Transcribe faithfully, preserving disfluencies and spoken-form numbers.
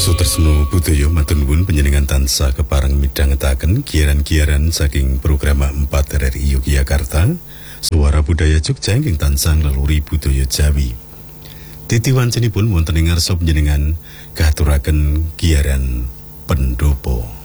Sutresno budaya matur nuwun panjenengan tansah kepareng midhangetaken giaran-giaran saking program empat R R I Yogyakarta, Suara Budaya Jogja ingkang tansah ngleluri budaya Jawi. Titi wancenipun wonten ing ngarsa panjenengan katuraken giaran pendopo.